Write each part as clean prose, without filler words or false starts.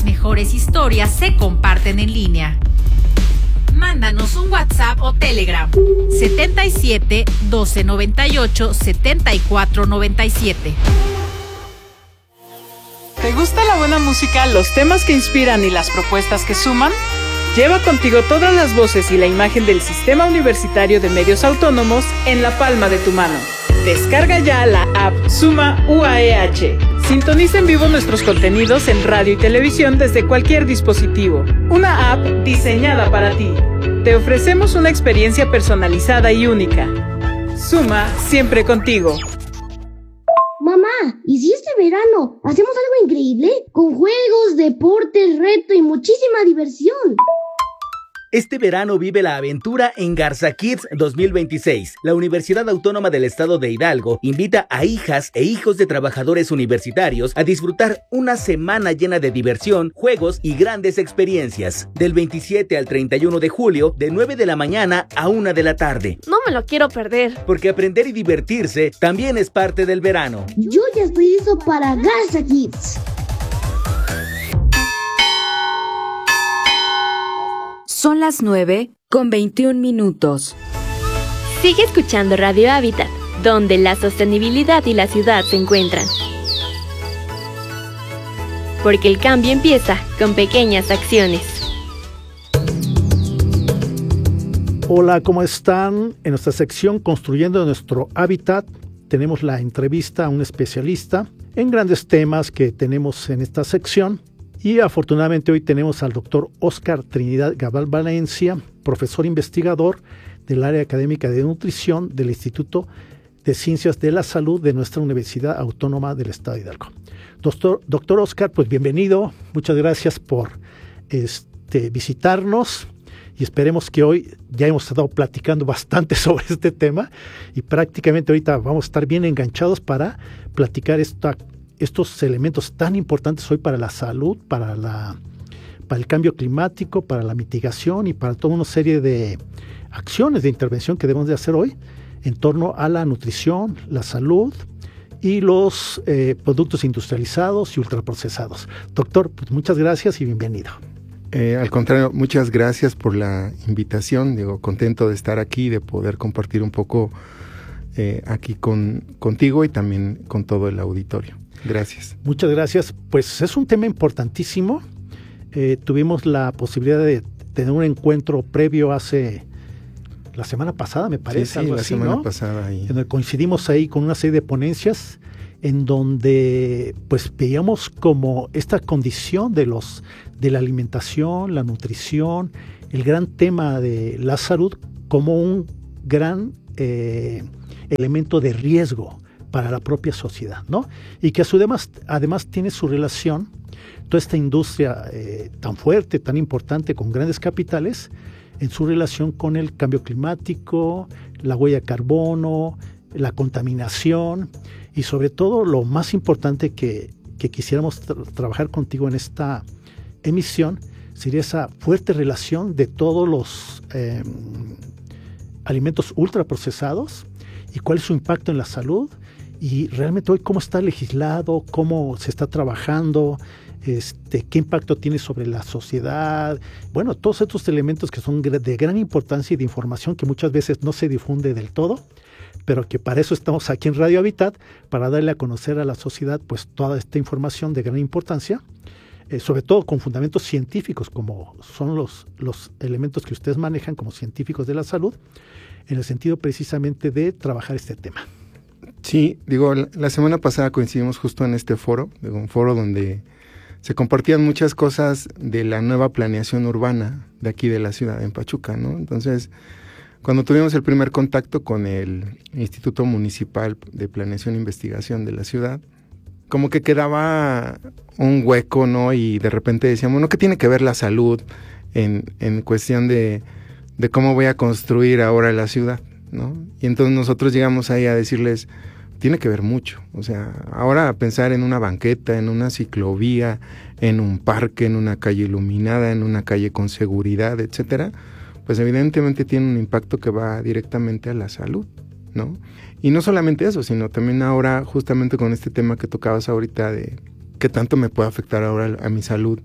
las mejores historias se comparten en línea. Mándanos un WhatsApp o Telegram 77 12 98 74 97. ¿Te gusta la buena música, los temas que inspiran y las propuestas que suman? Lleva contigo todas las voces y la imagen del Sistema Universitario de Medios Autónomos en la palma de tu mano. Descarga ya la app Suma UAEH. Sintoniza en vivo nuestros contenidos en radio y televisión desde cualquier dispositivo. Una app diseñada para ti. Te ofrecemos una experiencia personalizada y única. Suma, siempre contigo. Mamá, ¿y si este verano hacemos algo increíble? Con juegos, deportes, reto y muchísima diversión. Este verano vive la aventura en Garza Kids 2026. La Universidad Autónoma del Estado de Hidalgo invita a hijas e hijos de trabajadores universitarios a disfrutar una semana llena de diversión, juegos y grandes experiencias. Del 27 al 31 de julio, de 9 de la mañana a 1 de la tarde. No me lo quiero perder. Porque aprender y divertirse también es parte del verano. Yo ya estoy listo para Garza Kids. Son las 9:21. Sigue escuchando Radio Hábitat, donde la sostenibilidad y la ciudad se encuentran. Porque el cambio empieza con pequeñas acciones. Hola, ¿cómo están? En nuestra sección Construyendo nuestro Hábitat tenemos la entrevista a un especialista en grandes temas que tenemos en esta sección. Y afortunadamente hoy tenemos al doctor Óscar Trinidad Gabal Valencia, profesor investigador del área académica de nutrición del Instituto de Ciencias de la Salud de nuestra Universidad Autónoma del Estado de Hidalgo. Doctor Óscar, pues bienvenido, muchas gracias por visitarnos y esperemos que hoy ya hemos estado platicando bastante sobre este tema y prácticamente ahorita vamos a estar bien enganchados para platicar estos elementos tan importantes hoy para la salud, para el cambio climático, para la mitigación y para toda una serie de acciones de intervención que debemos de hacer hoy en torno a la nutrición, la salud y los productos industrializados y ultraprocesados. Doctor, pues muchas gracias y bienvenido. Al contrario, muchas gracias por la invitación. Contento de estar aquí, de poder compartir un poco aquí contigo y también con todo el auditorio. Gracias. Muchas gracias. Pues es un tema importantísimo. Tuvimos la posibilidad de tener un encuentro previo la semana pasada, me parece. Sí, algo la así, semana ¿no? pasada. En donde coincidimos ahí con una serie de ponencias en donde pues veíamos como esta condición de la alimentación, la nutrición, el gran tema de la salud como un gran elemento de riesgo para la propia sociedad, ¿no? Y que además tiene su relación, toda esta industria tan fuerte, tan importante, con grandes capitales, en su relación con el cambio climático, la huella de carbono, la contaminación y sobre todo lo más importante que quisiéramos trabajar contigo en esta emisión sería esa fuerte relación de todos los alimentos ultraprocesados y cuál es su impacto en la salud. Y realmente hoy cómo está legislado, cómo se está trabajando, qué impacto tiene sobre la sociedad. Bueno, todos estos elementos que son de gran importancia y de información que muchas veces no se difunde del todo, pero que para eso estamos aquí en Radio Hábitat, para darle a conocer a la sociedad pues toda esta información de gran importancia, sobre todo con fundamentos científicos, como son los elementos que ustedes manejan como científicos de la salud, en el sentido precisamente de trabajar este tema. Sí, la semana pasada coincidimos justo en este foro, un foro donde se compartían muchas cosas de la nueva planeación urbana de aquí de la ciudad, en Pachuca, ¿no? Entonces, cuando tuvimos el primer contacto con el Instituto Municipal de Planeación e Investigación de la ciudad, como que quedaba un hueco, ¿no? Y de repente decíamos, ¿no? ¿Qué tiene que ver la salud en cuestión de cómo voy a construir ahora la ciudad, ¿no? Y entonces nosotros llegamos ahí a decirles, tiene que ver mucho. O sea, ahora pensar en una banqueta, en una ciclovía, en un parque, en una calle iluminada, en una calle con seguridad, etcétera, pues evidentemente tiene un impacto que va directamente a la salud, ¿no? Y no solamente eso, sino también ahora justamente con este tema que tocabas ahorita de qué tanto me puede afectar ahora a mi salud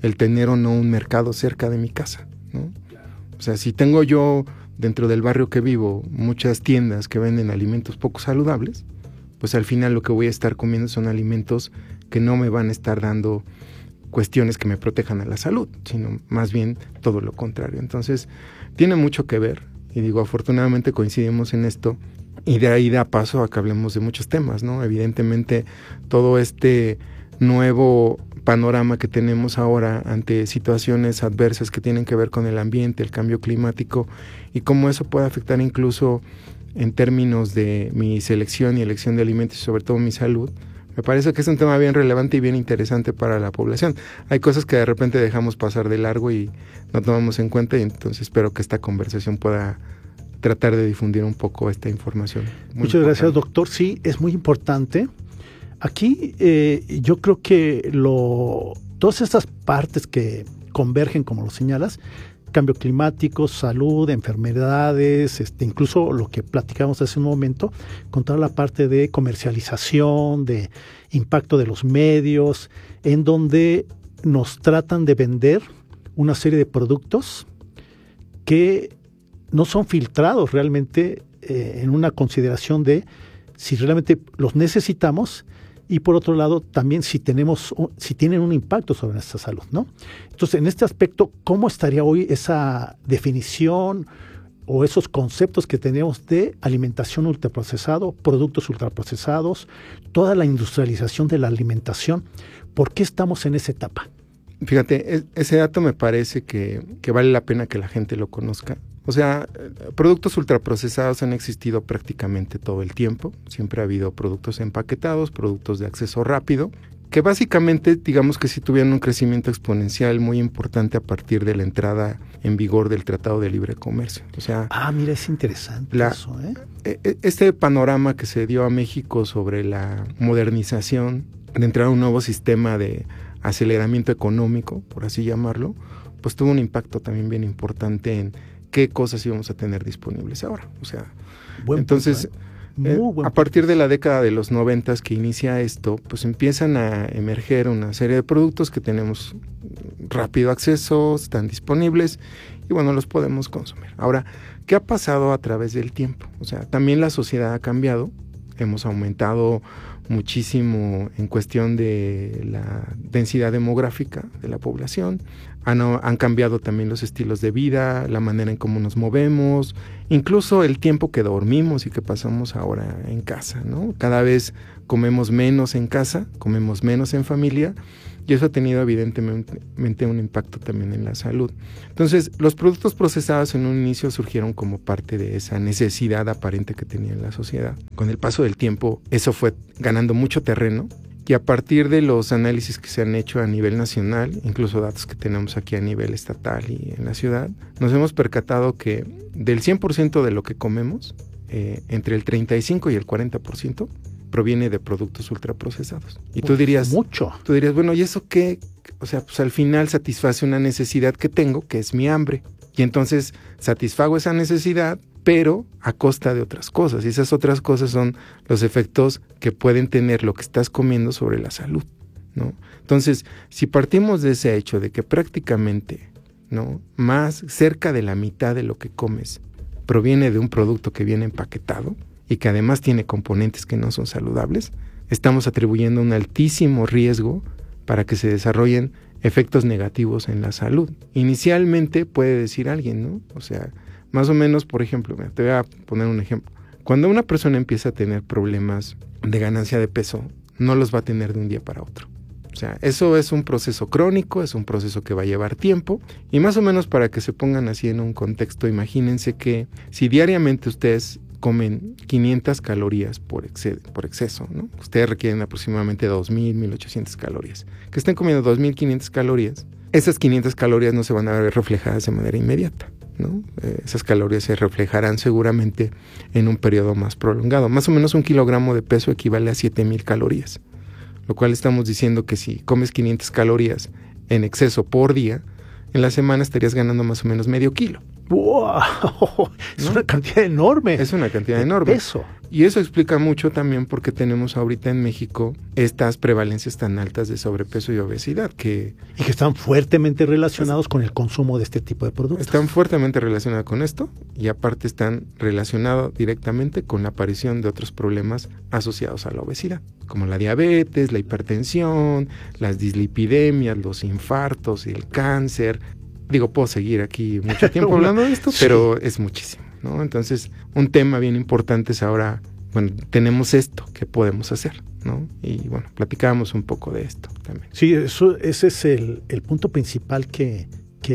el tener o no un mercado cerca de mi casa, ¿no? O sea, si tengo yo dentro del barrio que vivo muchas tiendas que venden alimentos poco saludables, pues al final lo que voy a estar comiendo son alimentos que no me van a estar dando cuestiones que me protejan a la salud, sino más bien todo lo contrario. Entonces, tiene mucho que ver, y digo, afortunadamente coincidimos en esto, y de ahí da paso a que hablemos de muchos temas, ¿no? Evidentemente, todo este nuevo panorama que tenemos ahora ante situaciones adversas que tienen que ver con el ambiente, el cambio climático, y cómo eso puede afectar incluso en términos de mi selección y elección de alimentos y sobre todo mi salud. Me parece que es un tema bien relevante y bien interesante para la población. Hay cosas que de repente dejamos pasar de largo y no tomamos en cuenta, y entonces espero que esta conversación pueda tratar de difundir un poco esta información. Muchas gracias, doctor. Sí, es muy importante. Aquí yo creo que todas estas partes que convergen, como lo señalas, cambio climático, salud, enfermedades, incluso lo que platicamos hace un momento, con toda la parte de comercialización, de impacto de los medios, en donde nos tratan de vender una serie de productos que no son filtrados realmente en una consideración de si realmente los necesitamos, y por otro lado también si tienen un impacto sobre nuestra salud, ¿no? Entonces, en este aspecto, ¿cómo estaría hoy esa definición o esos conceptos que tenemos de alimentación ultraprocesado, productos ultraprocesados, toda la industrialización de la alimentación? ¿Por qué estamos en esa etapa? Fíjate, ese dato me parece que vale la pena que la gente lo conozca. O sea, productos ultraprocesados han existido prácticamente todo el tiempo. Siempre ha habido productos empaquetados, productos de acceso rápido, que básicamente, digamos que sí tuvieron un crecimiento exponencial muy importante a partir de la entrada en vigor del Tratado de Libre Comercio. O sea, mira, es interesante eso, ¿eh? Este panorama que se dio a México sobre la modernización, de entrar a un nuevo sistema de aceleramiento económico, por así llamarlo, pues tuvo un impacto también bien importante en qué cosas íbamos a tener disponibles ahora. O sea, entonces, a partir de la década de los 90 que inicia esto, pues empiezan a emerger una serie de productos que tenemos rápido acceso, están disponibles y bueno, los podemos consumir. Ahora, ¿qué ha pasado a través del tiempo? O sea, también la sociedad ha cambiado, hemos aumentado muchísimo en cuestión de la densidad demográfica de la población, han cambiado también los estilos de vida, la manera en cómo nos movemos, incluso el tiempo que dormimos y que pasamos ahora en casa, ¿no? Cada vez comemos menos en casa, comemos menos en familia, y eso ha tenido evidentemente un impacto también en la salud. Entonces, los productos procesados en un inicio surgieron como parte de esa necesidad aparente que tenía la sociedad. Con el paso del tiempo, eso fue ganando mucho terreno, y a partir de los análisis que se han hecho a nivel nacional, incluso datos que tenemos aquí a nivel estatal y en la ciudad, nos hemos percatado que del 100% de lo que comemos, entre el 35 y el 40% proviene de productos ultraprocesados. Y tú dirías, bueno, ¿y eso qué? O sea, pues al final satisface una necesidad que tengo, que es mi hambre. Y entonces satisfago esa necesidad, pero a costa de otras cosas. Y esas otras cosas son los efectos que pueden tener lo que estás comiendo sobre la salud, ¿no? Entonces, si partimos de ese hecho de que prácticamente, ¿no?, más cerca de la mitad de lo que comes proviene de un producto que viene empaquetado y que además tiene componentes que no son saludables, estamos atribuyendo un altísimo riesgo para que se desarrollen efectos negativos en la salud. Inicialmente puede decir alguien, ¿no? O sea, más o menos, por ejemplo, te voy a poner un ejemplo. Cuando una persona empieza a tener problemas de ganancia de peso, no los va a tener de un día para otro. O sea, eso es un proceso crónico, es un proceso que va a llevar tiempo, y más o menos para que se pongan así en un contexto, imagínense que si diariamente ustedes comen 500 calorías por exceso, ¿no? Ustedes requieren aproximadamente 2.000, 1.800 calorías. Que estén comiendo 2.500 calorías, esas 500 calorías no se van a ver reflejadas de manera inmediata, ¿no? Esas calorías se reflejarán seguramente en un periodo más prolongado. Más o menos 1 kilogramo de peso equivale a 7.000 calorías, lo cual estamos diciendo que si comes 500 calorías en exceso por día, en la semana estarías ganando más o menos medio kilo. ¡Wow! Es una cantidad enorme. Es una cantidad enorme. Eso. Y eso explica mucho también por qué tenemos ahorita en México estas prevalencias tan altas de sobrepeso y obesidad. Y que están fuertemente relacionados con el consumo de este tipo de productos. Están fuertemente relacionados con esto y aparte están relacionados directamente con la aparición de otros problemas asociados a la obesidad, como la diabetes, la hipertensión, las dislipidemias, los infartos, el cáncer. Digo, puedo seguir aquí mucho tiempo hablando de esto, pero es muchísimo, ¿no? Entonces, un tema bien importante es ahora, bueno, tenemos esto, ¿qué podemos hacer? ¿No? Y bueno, platicábamos un poco de esto también. Sí, ese es el punto principal que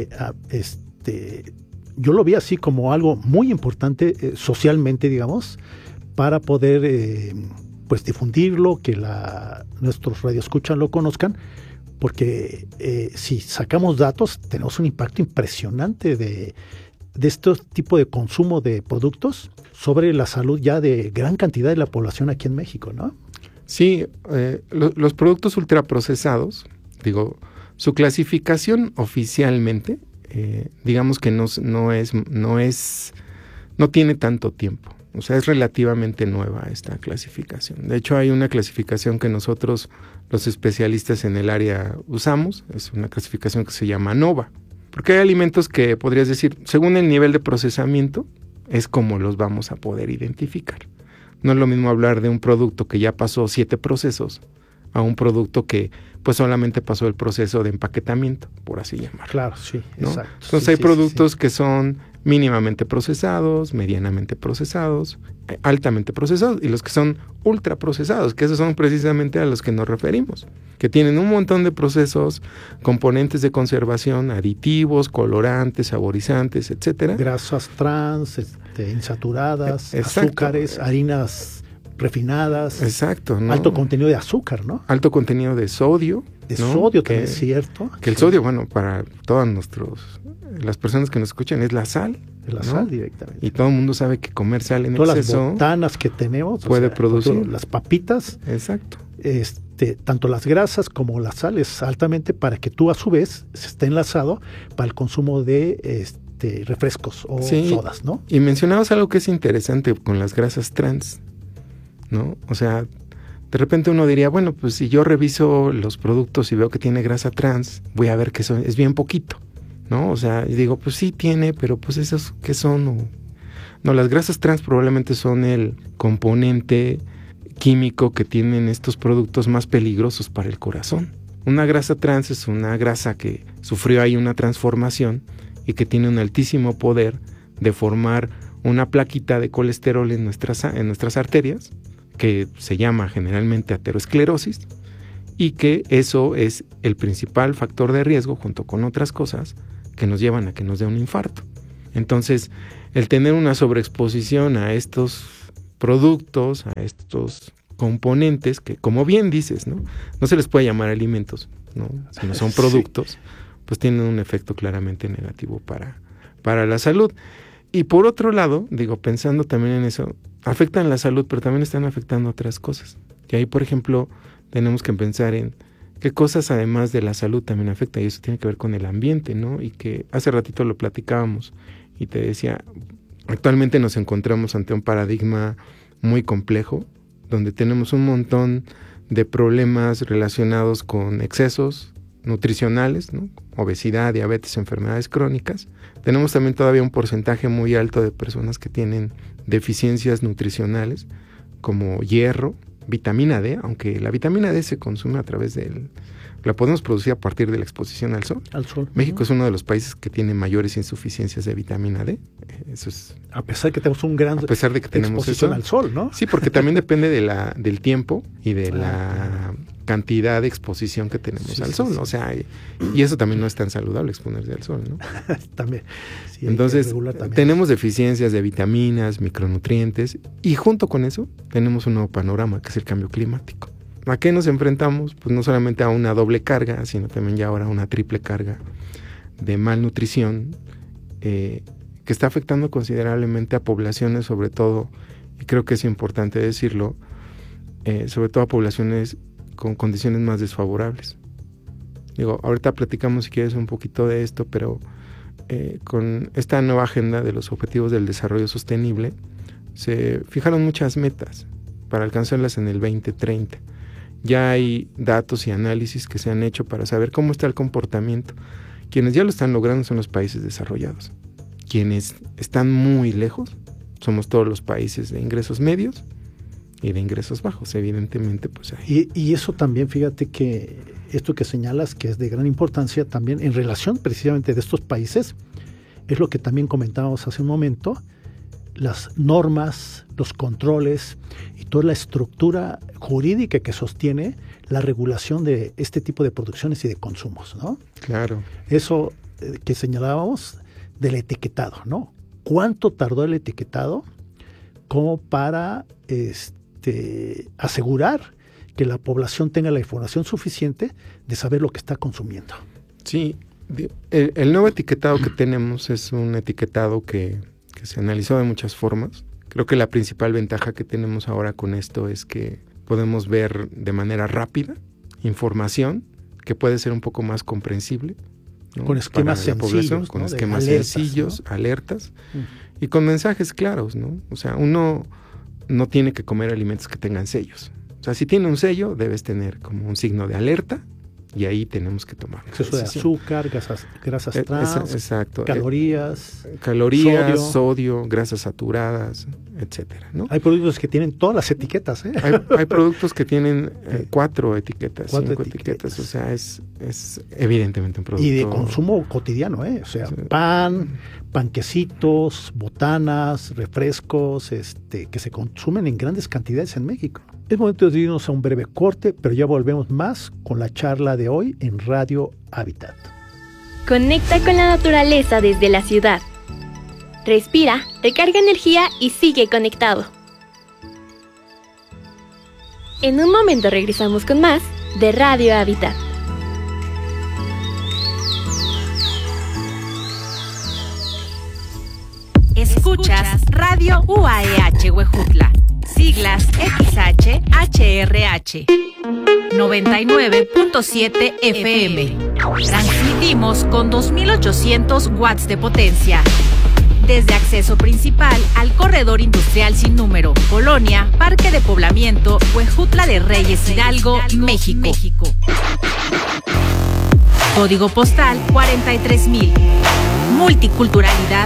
yo lo vi así como algo muy importante socialmente, digamos, para poder pues difundirlo, que nuestros radioescuchas lo conozcan, porque si sacamos datos tenemos un impacto impresionante de este tipo de consumo de productos sobre la salud ya de gran cantidad de la población aquí en México, ¿no? Sí, los productos ultraprocesados, digo, su clasificación oficialmente, digamos que no tiene tanto tiempo. O sea, es relativamente nueva esta clasificación. De hecho, hay una clasificación que nosotros, los especialistas en el área, usamos. Es una clasificación que se llama NOVA. Porque hay alimentos que podrías decir, según el nivel de procesamiento, es como los vamos a poder identificar. No es lo mismo hablar de un producto que ya pasó 7 procesos a un producto que pues solamente pasó el proceso de empaquetamiento, por así llamarlo. Claro, sí, ¿no? exacto. Entonces sí, hay sí, productos que son mínimamente procesados, medianamente procesados, altamente procesados y los que son ultraprocesados, que esos son precisamente a los que nos referimos, que tienen un montón de procesos, componentes de conservación, aditivos, colorantes, saborizantes, etcétera. Grasas trans, insaturadas, Exacto. azúcares, harinas refinadas. Exacto, ¿no? Alto contenido de azúcar, ¿no? Alto contenido de sodio. De ¿no? sodio también es cierto. Que el sodio, bueno, para todas las personas que nos escuchan es la sal. Es la ¿no? sal directamente. Y todo el mundo sabe que comer sal en todas exceso las botanas que tenemos puede producir. Las papitas. Exacto. Tanto las grasas como la sal es altamente para que tú a su vez se esté enlazado para el consumo de refrescos o sodas, ¿no? Y mencionabas algo que es interesante con las grasas trans, ¿no? O sea, de repente uno diría, bueno, pues si yo reviso los productos y veo que tiene grasa trans, voy a ver que es bien poquito, ¿no? O sea, y digo, pues sí tiene, pero pues esos, ¿qué son? No, las grasas trans probablemente son el componente químico que tienen estos productos más peligrosos para el corazón. Una grasa trans es una grasa que sufrió ahí una transformación y que tiene un altísimo poder de formar una plaquita de colesterol en nuestras arterias, que se llama generalmente aterosclerosis, y que eso es el principal factor de riesgo, junto con otras cosas, que nos llevan a que nos dé un infarto. Entonces, el tener una sobreexposición a estos productos, a estos componentes, que como bien dices, no se les puede llamar alimentos, ¿no? Sino son productos, pues tienen un efecto claramente negativo para la salud. Y por otro lado, digo, pensando también en eso, afectan la salud, pero también están afectando otras cosas. Y ahí, por ejemplo, tenemos que pensar en qué cosas además de la salud también afecta, y eso tiene que ver con el ambiente, ¿no? Y que hace ratito lo platicábamos y te decía, actualmente nos encontramos ante un paradigma muy complejo, donde tenemos un montón de problemas relacionados con excesos nutricionales, ¿no? Obesidad, diabetes, enfermedades crónicas. Tenemos también todavía un porcentaje muy alto de personas que tienen deficiencias nutricionales como hierro, vitamina D, aunque la vitamina D se consume a través la podemos producir a partir de la exposición al sol. México es uno de los países que tiene mayores insuficiencias de vitamina D. Eso es a pesar de que tenemos un gran exposición al sol, ¿no? Sí, porque también depende del tiempo y de la cantidad de exposición que tenemos al sol, ¿no? O sea, y eso también no es tan saludable, exponerse al sol, ¿no? También. Sí, entonces, tenemos deficiencias de vitaminas, micronutrientes, y junto con eso tenemos un nuevo panorama, que es el cambio climático. ¿A qué nos enfrentamos? Pues no solamente a una doble carga, sino también ya ahora a una triple carga de malnutrición, que está afectando considerablemente a poblaciones, sobre todo, y creo que es importante decirlo, sobre todo a poblaciones con condiciones más desfavorables. Digo, ahorita platicamos si quieres un poquito de esto, pero con esta nueva agenda de los Objetivos del Desarrollo Sostenible, se fijaron muchas metas para alcanzarlas en el 2030. Ya hay datos y análisis que se han hecho para saber cómo está el comportamiento. Quienes ya lo están logrando son los países desarrollados. Quienes están muy lejos somos todos los países de ingresos medios y de ingresos bajos, evidentemente. Pues ahí. Y eso también, fíjate que esto que señalas que es de gran importancia también en relación precisamente de estos países, es lo que también comentábamos hace un momento, las normas, los controles y toda la estructura jurídica que sostiene la regulación de este tipo de producciones y de consumos, ¿no? Claro. Eso que señalábamos del etiquetado, ¿no? ¿Cuánto tardó el etiquetado como para asegurar que la población tenga la información suficiente de saber lo que está consumiendo? Sí, el nuevo etiquetado que tenemos es un etiquetado que se analizó de muchas formas. Creo que la principal ventaja que tenemos ahora con esto es que podemos ver de manera rápida información que puede ser un poco más comprensible, ¿no? Con esquemas sencillos, con ¿no? esquemas alertas, sencillos, ¿no? Alertas, y con mensajes claros, ¿no? O sea, uno no tiene que comer alimentos que tengan sellos. O sea, si tiene un sello, debes tener como un signo de alerta, y ahí tenemos que tomar exceso de azúcar, grasas trans, exacto. Calorías, sodio, grasas saturadas, etcétera, ¿no? Hay productos que tienen todas las etiquetas, ¿eh? Hay productos que tienen 4 etiquetas, 5 etiquetas, o sea, es evidentemente un producto. Y de consumo cotidiano, ¿eh? O sea, sí. Panquecitos, botanas, refrescos, que se consumen en grandes cantidades en México. Es momento de irnos a un breve corte, pero ya volvemos más con la charla de hoy en Radio Hábitat. Conecta con la naturaleza desde la ciudad. Respira, recarga energía y sigue conectado. En un momento regresamos con más de Radio Hábitat. Escuchas Radio UAEH Huejutla, siglas XH-HRH, 99.7 FM. Transmitimos con 2.800 watts de potencia. Desde acceso principal al corredor industrial sin número, Colonia, Parque de Poblamiento, Huejutla de Reyes, Hidalgo, México. Código postal 43,000. Multiculturalidad